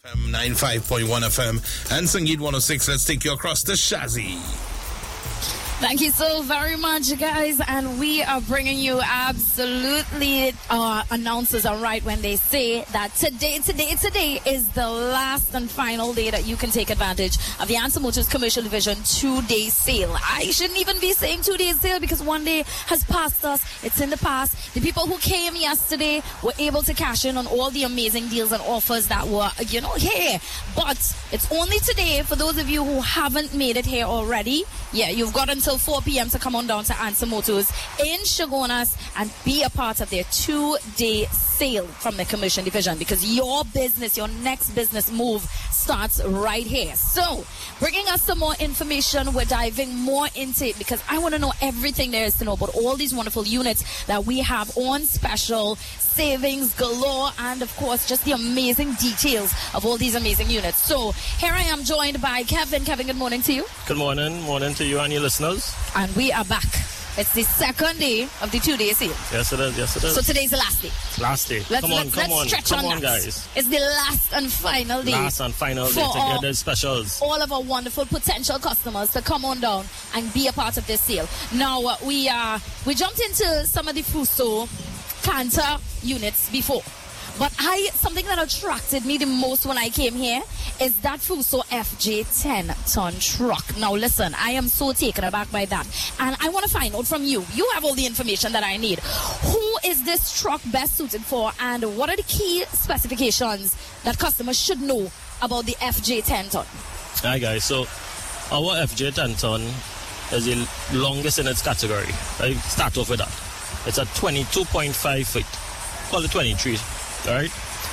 95.1 FM and Sangeet 106. Let's take you across the Shazzy. Thank you so very much, guys. And we are bringing you absolutely announcers are right when they say that today is the last and final day that you can take advantage of the Ansa Motors Commercial Division 2-day sale. I shouldn't even be saying 2-day sale because one day has passed us. It's in the past. The people who came yesterday were able to cash in on all the amazing deals and offers that were, here. But it's only today for those of you who haven't made it here already. Yeah, you've got until 4 p.m. to come on down to Ansa Motors in Chaguanas and be a part of their 2-day sale from the commission division, because your business, your next business move starts right here. So, bringing us some more information, we're diving more into it because I want to know everything there is to know about all these wonderful units that we have on special, savings galore, and of course just the amazing details of all these amazing units. So here I am joined by Kevin. Kevin, good morning to you. Good morning to you and your listeners. And we are back. It's the second day of the 2-day sale. Yes, it is. So today's the last day. Last day. Come on, stretch on, guys. It's the last and final day. Last and final day to get the specials. All of our wonderful potential customers to come on down and be a part of this sale. Now, we jumped into some of the Fuso Canter units before. But something that attracted me the most when I came here is that Fuso FJ 10-ton truck. Now listen, I am so taken aback by that. And I want to find out from you. You have all the information that I need. Who is this truck best suited for, and what are the key specifications that customers should know about the FJ 10-ton? Hi guys, so our FJ 10-ton is the longest in its category. I start off with that. It's a 22.5 feet. Call it 23. Right,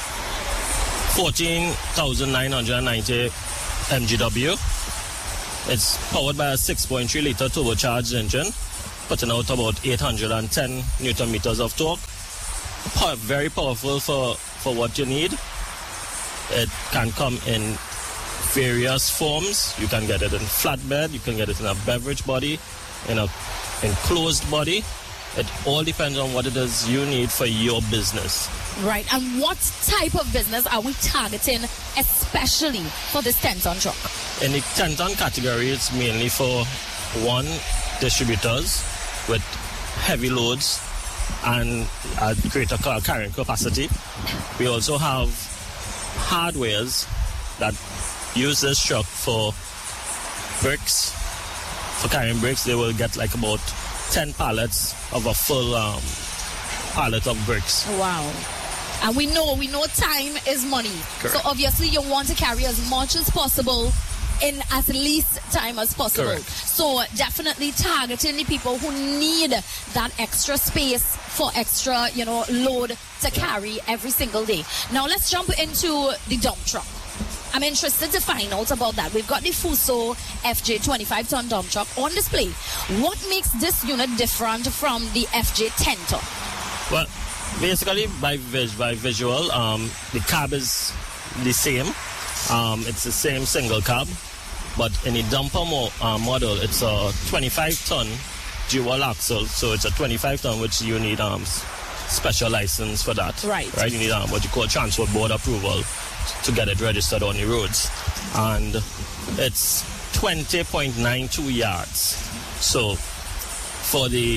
14,990 mgw. It's powered by a 6.3 liter turbocharged engine, putting out about 810 newton meters of torque. Very powerful for what you need. It can come in various forms. You can get it in flatbed, you can get it in a beverage body, in a enclosed body. It all depends on what it is you need for your business. Right, and what type of business are we targeting especially for this 10-ton truck? In the 10-ton category, it's mainly for distributors with heavy loads and a greater carrying capacity. We also have hardwares that use this truck for bricks. For carrying bricks, they will get like about 10 pallets of a full pallet of bricks. Wow. And we know time is money. Correct. So obviously you want to carry as much as possible in as least time as possible. Correct. So definitely targeting the people who need that extra space for extra, load to carry every single day. Now let's jump into the dump truck. I'm interested to find out about that. We've got the Fuso FJ 25-ton dump truck on display. What makes this unit different from the FJ 10-ton? Well, basically, by visual, the cab is the same. It's the same single cab, but in the dumper model, it's a 25-ton dual axle. So it's a 25-ton, which you need special license for that. Right. You need what you call transport board approval to get it registered on the roads. And it's 20.92 yards. So for the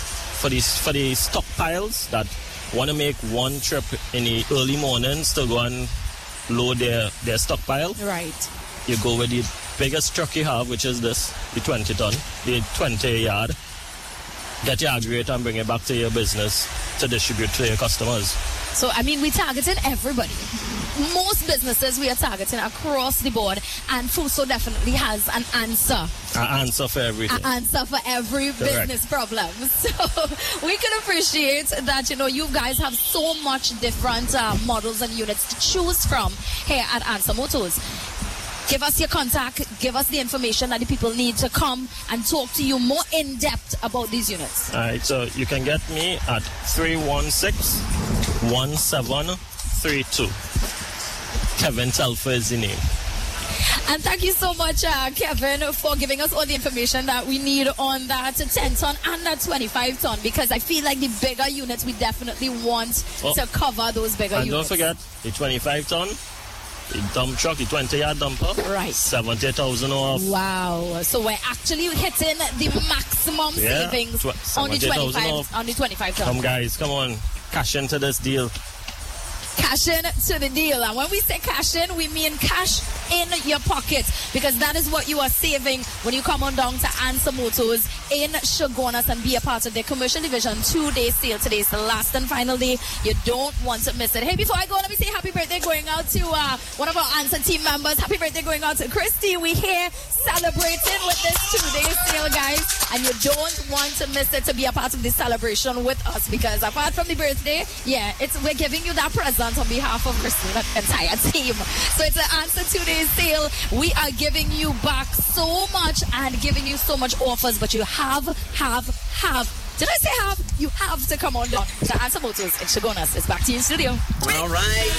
stockpiles that want to make one trip in the early mornings to go and load their stockpile, right, you go with the biggest truck you have, which is this, the 20-ton, the 20-yard. Get your aggregate and bring it back to your business to distribute to your customers. So, we're targeting everybody. Most businesses we are targeting across the board, and Fuso definitely has an answer. An answer for everything. An answer for every business problem. So, we can appreciate that, you guys have so much different models and units to choose from here at Ansa Motors. Give us your contact, give us the information that the people need to come and talk to you more in depth about these units. All right, so you can get me at 316-1732. Kevin Telfer is the name. And thank you so much, Kevin, for giving us all the information that we need on that 10-ton and that 25-ton, because I feel like the bigger units, we definitely want to cover those bigger units. And don't forget, the 25-ton, The dump truck, the 20-yard dumper. Right. 70,000 off. Wow. So we're actually hitting the maximum savings on the 25. On the 25,000. Come guys, come on. Cash into this deal. Cash in to the deal. And when we say cash in, we mean cash in your pocket, because that is what you are saving when you come on down to Answer Motors in Chaguanas and be a part of their commercial division 2-day sale. Today is the last and final day. You don't want to miss it. Hey, before I go, let me say happy birthday going out to one of our Answer team members. Happy birthday going out to Christy. We here celebrating with this 2-day sale, guys, and you don't want to miss it to be a part of this celebration with us, because apart from the birthday, we're giving you that present on behalf of Christy and the entire team. So it's an Answer 2-day sale. We are giving you back so much and giving you so much offers, but you have. Did I say have? You have to come on down to Answer Motors in Chaguanas. It's back to you in studio. All right.